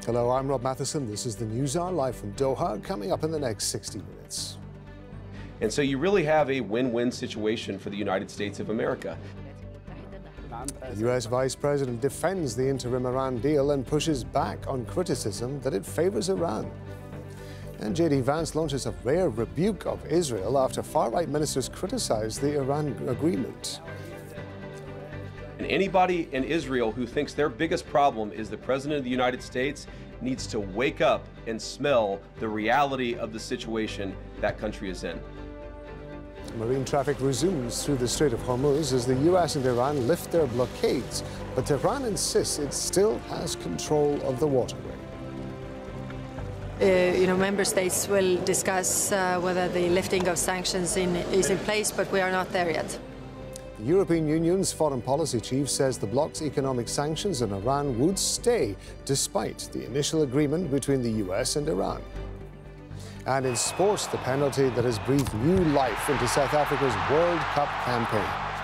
Hello, I'm Rob Matheson. This is the News Hour live from Doha, coming up in the next 60 minutes. And so you really have a win-win situation for the United States of America. The U.S. Vice President defends the interim Iran deal and pushes back on criticism that it favors Iran. And J.D. Vance launches a rare rebuke of Israel after far-right ministers criticize the Iran agreement. And anybody in Israel who thinks their biggest problem is the President of the United States needs to wake up and smell the reality of the situation that country is in. Marine traffic resumes through the Strait of Hormuz as the U.S. and Iran lift their blockades, but Tehran insists it still has control of the waterway. Member states will discuss whether the lifting of sanctions is in place, but we are not there yet. The European Union's foreign policy chief says the bloc's economic sanctions on Iran would stay despite the initial agreement between the U.S. and Iran. And in sports, the penalty that has breathed new life into South Africa's World Cup campaign.